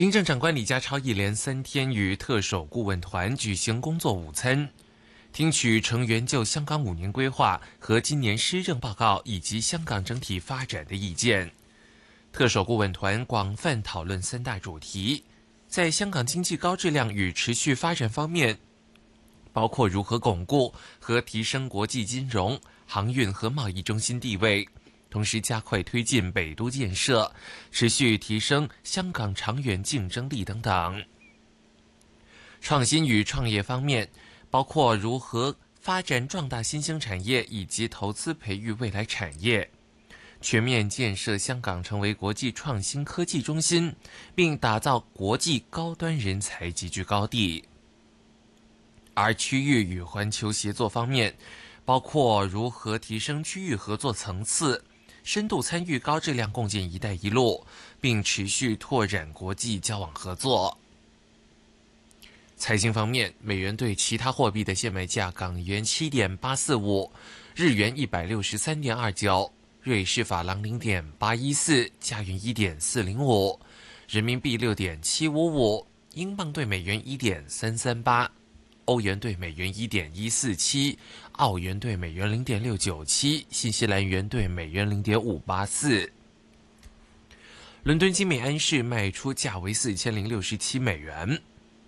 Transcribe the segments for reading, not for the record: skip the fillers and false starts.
行政长官李家超一连3天与特首顾问团举行工作午餐，听取成员就香港5年规划和今年施政报告以及香港整体发展的意见。特首顾问团广泛讨论3大主题，在香港经济高质量与持续发展方面，包括如何巩固和提升国际金融、航运和贸易中心地位，同时加快推进北都建设，持续提升香港长远竞争力等等。创新与创业方面，包括如何发展壮大新兴产业以及投资培育未来产业，全面建设香港成为国际创新科技中心，并打造国际高端人才集聚高地。而区域与环球协作方面，包括如何提升区域合作层次，深度参与高质量共建“一带一路”，并持续拓展国际交往合作。财经方面，美元对其他货币的现买价：港元7.845，日元163.29，瑞士法郎0.814，加元1.405，人民币6.755，英镑对美元1.338，欧元对美元1.147，澳元对美元0.697，新西兰元对美元0.584。伦敦金美安士卖出价为4067美元。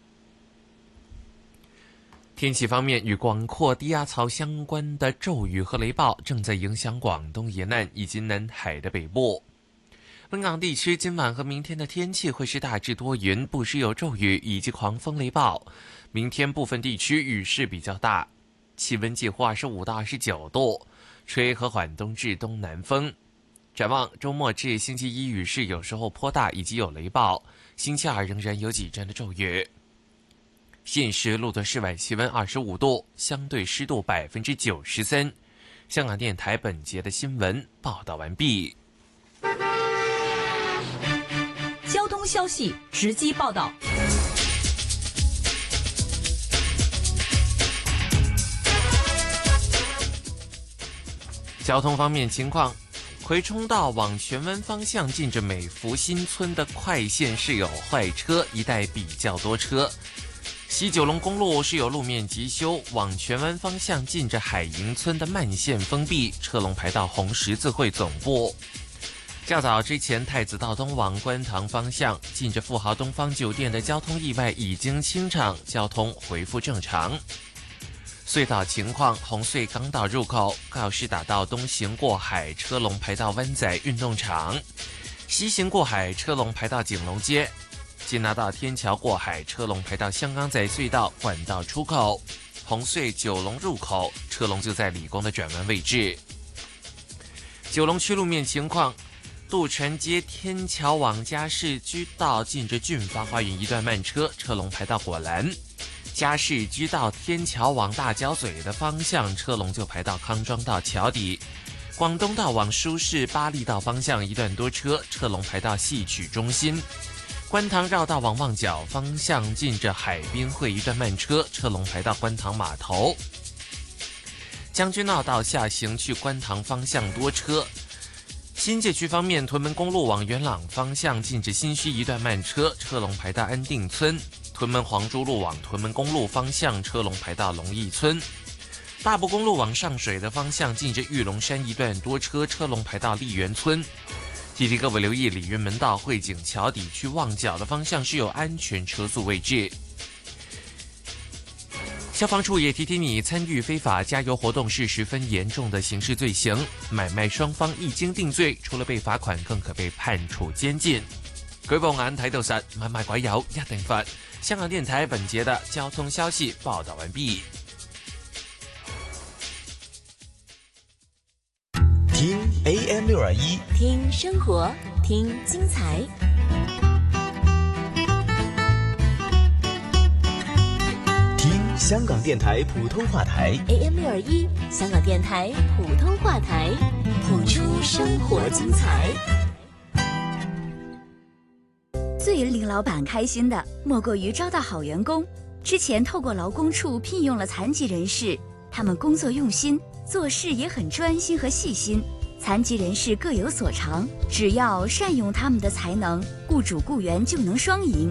天气方面，与广阔低压槽相关的骤雨和雷暴正在影响广东沿岸以及南海的北部。本港地区今晚和明天的天气会是大致多云，不时有骤雨以及狂风雷暴。明天部分地区雨势比较大，气温介乎25到29度，吹和缓东至东南风。展望周末至星期一雨势有时候颇大，以及有雷暴，星期二仍然有几阵的骤雨。现时录得室外气温25度，相对湿度93%。香港电台本节的新闻报道完毕。 交通消息直击报道。 交通方面情况，葵涌道往荃湾方向近着美福新村的快线是有坏车，一带比较多车。西九龙公路是有路面急修，往荃湾方向近着海盈村的慢线封闭，车龙排到红十字会总部。较早之前，太子道东往观塘方向近着富豪东方酒店的交通意外已经清场，交通恢复正常。隧道情况，红隧港岛入口告士打道东行过海，车龙排到湾仔运动场；西行过海，车龙排到景隆街。金拿道天桥过海，车龙排到香港仔隧道管道出口。红隧九龙入口，车龙就在理工的转弯位置。九龙区路面情况，渡船街天桥往嘉市居道近着俊发花园一段慢车，车龙排到果栏。嘉市居道天桥往大角咀的方向，车龙就排到康庄道桥底。广东道往舒适巴利道方向一段多车，车龙排到戏曲中心。观塘绕道往旺角方向近着海滨会一段慢车，车龙排到观塘码头。将军澳道下行去观塘方向多车。新界区方面，屯门公路往元朗方向近着新墟一段慢车，车龙排到安定村。屯门黄珠路往屯门公路方向，车龙排到龙义村。大埔公路往上水的方向近着玉龙山一段多车，车龙排到丽园村。提提各位留意，鲤鱼门道汇景桥底去旺角的方向是有安全车速位置。消防处也提提你，参与非法加油活动是十分严重的刑事罪行，买卖双方一经定罪，除了被罚款，更可被判处监禁。舉報眼睇到實，買賣鬼友一定罰。香港電台本節的交通消息報道完畢。 聽 AM621， 听生活，听精彩。 听香港电台普通话台 AM621，香港电台普通话台，谱出生活精彩。 最令老板开心的，莫过于招到好员工。之前透过劳工处聘用了残疾人士，他们工作用心，做事也很专心和细心。 残疾人士各有所长，只要善用他们的才能，雇主雇员就能双赢。